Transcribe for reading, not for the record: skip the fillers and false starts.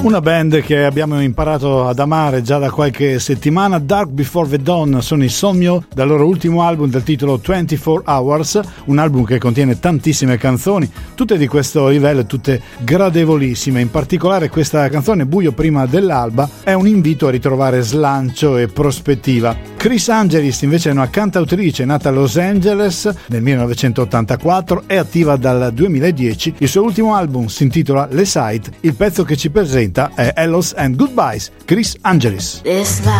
Una band che abbiamo imparato ad amare già da qualche settimana, Dark Before the Dawn, sono i Somio dal loro ultimo album del titolo 24 Hours, un album che contiene tantissime canzoni, tutte di questo livello, tutte gradevolissime. In particolare questa canzone, Buio prima dell'alba, è un invito a ritrovare slancio e prospettiva. Chris Angelis invece è una cantautrice nata a Los Angeles nel 1984, è attiva dal 2010, il suo ultimo album si intitola Le Side, il pezzo che ci presenta è Hellos and Goodbyes, Chris Angelis. This life